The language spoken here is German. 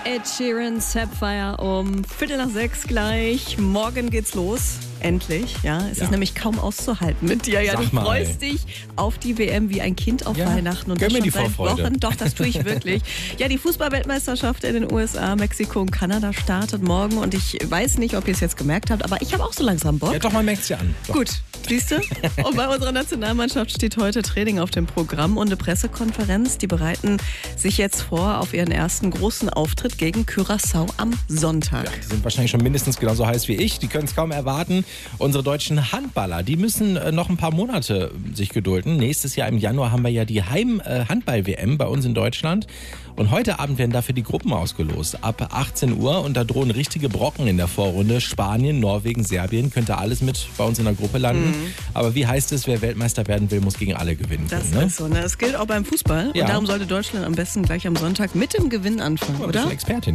Ed Sheeran, Sapphire um 5:45 gleich. Morgen geht's los. Endlich, ja. Es ist nämlich kaum auszuhalten mit dir. Ja, Sag du mal. freust dich auf die WM wie ein Kind auf Weihnachten. Und gönn das mir schon die seit Vorfreude. Wochen. Doch, das tue ich wirklich. Ja, die Fußball-Weltmeisterschaft in den USA, Mexiko und Kanada startet morgen. Und ich weiß nicht, ob ihr es jetzt gemerkt habt, aber ich habe auch so langsam Bock. Ja, doch, man merkt es ja an. Doch. Gut, siehst du? Und bei unserer Nationalmannschaft steht heute Training auf dem Programm und eine Pressekonferenz. Die bereiten sich jetzt vor auf ihren ersten großen Auftritt gegen Curaçao am Sonntag. Die sind wahrscheinlich schon mindestens genauso heiß wie ich. Die können es kaum erwarten. Unsere deutschen Handballer, die müssen noch ein paar Monate sich gedulden. Nächstes Jahr im Januar haben wir ja die Heim-Handball-WM bei uns in Deutschland. Und heute Abend werden dafür die Gruppen ausgelost. Ab 18 Uhr. Und da drohen richtige Brocken in der Vorrunde. Spanien, Norwegen, Serbien. Könnte alles mit bei uns in der Gruppe landen. Aber wie heißt es, wer Weltmeister werden will, muss gegen alle gewinnen Das können, ne? ist so, ne? Das gilt auch beim Fußball. Ja. Und darum sollte Deutschland am besten gleich am Sonntag mit dem Gewinn anfangen, Du bist oder? eine Expertin.